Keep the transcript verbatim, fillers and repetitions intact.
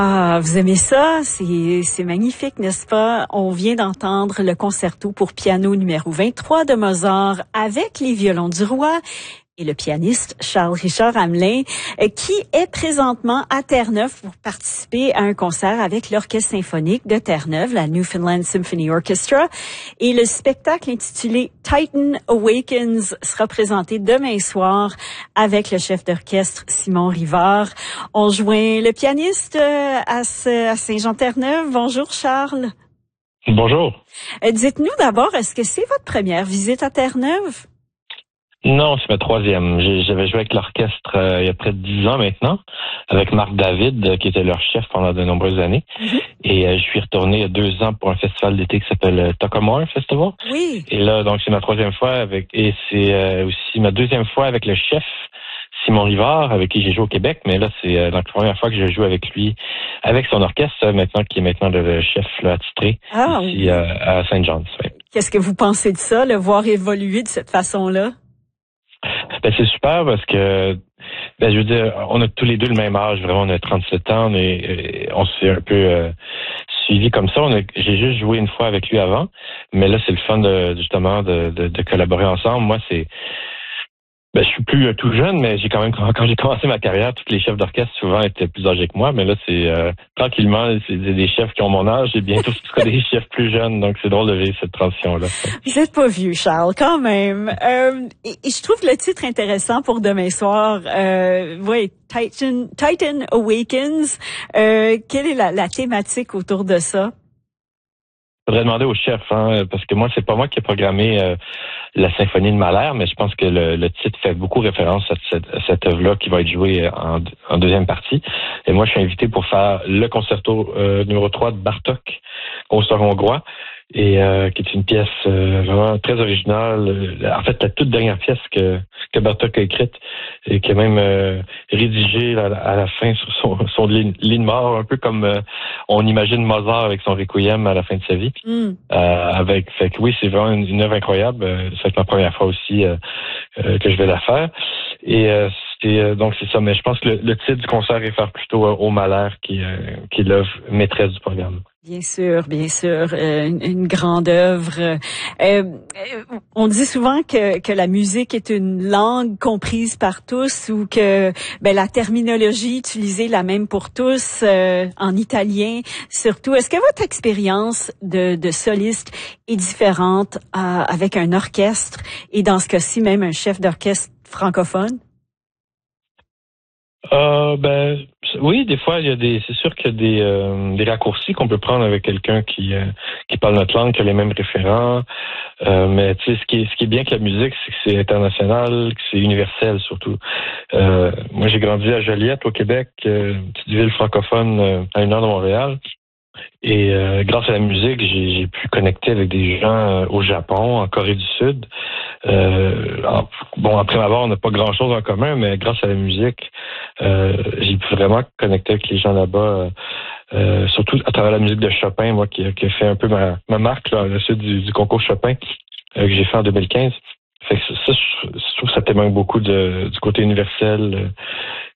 Ah, vous aimez ça? C'est, c'est magnifique, n'est-ce pas? On vient d'entendre le concerto pour piano numéro vingt-trois de Mozart avec les violons du roi et le pianiste Charles-Richard Hamelin, qui est présentement à Terre-Neuve pour participer à un concert avec l'Orchestre symphonique de Terre-Neuve, la Newfoundland Symphony Orchestra. Et le spectacle intitulé Titan Awakens sera présenté demain soir avec le chef d'orchestre Simon Rivard. On joint le pianiste à Saint-Jean-Terre-Neuve. Bonjour Charles. Bonjour. Dites-nous d'abord, est-ce que c'est votre première visite à Terre-Neuve? Non, c'est ma troisième. J'avais joué avec l'orchestre euh, il y a près de dix ans maintenant, avec Marc David, euh, qui était leur chef pendant de nombreuses années. Mm-hmm. Et euh, je suis retourné il y a deux ans pour un festival d'été qui s'appelle euh, Tuckamore Festival. Oui. Et là, donc, c'est ma troisième fois avec, et c'est euh, aussi ma deuxième fois avec le chef Simon Rivard, avec qui j'ai joué au Québec. Mais là, c'est euh, donc la première fois que je joue avec lui, avec son orchestre, maintenant, qui est maintenant le chef là, attitré ah, ici oui. euh, à Saint John's. Ouais. Qu'est-ce que vous pensez de ça, le voir évoluer de cette façon-là? Ben, c'est super parce que, ben, je veux dire, on a tous les deux le même âge, vraiment, on a trente-sept ans, on, est, on s'est un peu euh, suivi comme ça. On a, j'ai juste joué une fois avec lui avant, mais là, c'est le fun de, justement de, de, de collaborer ensemble. Moi, c'est, ben, je suis plus euh, tout jeune, mais j'ai quand même, quand j'ai commencé ma carrière, tous les chefs d'orchestre souvent étaient plus âgés que moi, mais là, c'est euh, tranquillement, c'est des chefs qui ont mon âge et bientôt ce sera des chefs plus jeunes, donc c'est drôle de vivre cette transition-là. Vous êtes pas vieux, Charles, quand même. Euh, et, et je trouve le titre intéressant pour demain soir. Euh, ouais, Titan, Titan Awakens. Euh, quelle est la, la thématique autour de ça? Je voudrais demander au chef, hein, parce que moi, c'est pas moi qui ai programmé euh, la symphonie de Mahler, mais je pense que le, le titre fait beaucoup référence à cette, à cette œuvre-là qui va être jouée en, en deuxième partie. Et moi, je suis invité pour faire le concerto euh, numéro trois de Bartók, concert hongrois, et euh, qui est une pièce euh, vraiment très originale. En fait, la toute dernière pièce que, que Bartók a écrite et qui est même euh, rédigée à, à la fin sur son, son lit, lit de mort, un peu comme euh, on imagine Mozart avec son Requiem à la fin de sa vie. Mm. Euh, avec, fait que oui, c'est vraiment une, une œuvre incroyable. C'est ma première fois aussi euh, euh, que je vais la faire. Et euh, c'est euh, donc c'est ça. Mais je pense que le, le titre du concert réfère plutôt euh, au Mahler, qui, euh, qui est l'œuvre maîtresse du programme. Bien sûr, bien sûr, euh, une, une grande œuvre. Euh, on dit souvent que, que la musique est une langue comprise par tous ou que ben, la terminologie utilisée est la même pour tous, euh, en italien surtout. Est-ce que votre expérience de, de soliste est différente euh, avec un orchestre et dans ce cas-ci même un chef d'orchestre francophone? Euh, ben oui, des fois il y a des, c'est sûr qu'il y a des, euh, des raccourcis qu'on peut prendre avec quelqu'un qui euh, qui parle notre langue, qui a les mêmes référents. Euh, mais tu sais, ce qui est ce qui est bien avec la musique, c'est que c'est international, que c'est universel surtout. Euh, moi, j'ai grandi à Joliette, au Québec, euh, une petite ville francophone euh, à une heure de Montréal. Et euh, grâce à la musique, j'ai, j'ai pu connecter avec des gens euh, au Japon, en Corée du Sud. Euh, en, bon, après ma mort, on n'a pas grand-chose en commun, mais grâce à la musique, euh, j'ai pu vraiment connecter avec les gens là-bas, euh, euh, surtout à travers la musique de Chopin, moi, qui, qui a fait un peu ma, ma marque là, à la suite du, du concours Chopin euh, que j'ai fait en deux mille quinze. Fait que ça, je, je trouve que ça témoigne beaucoup de, du côté universel euh,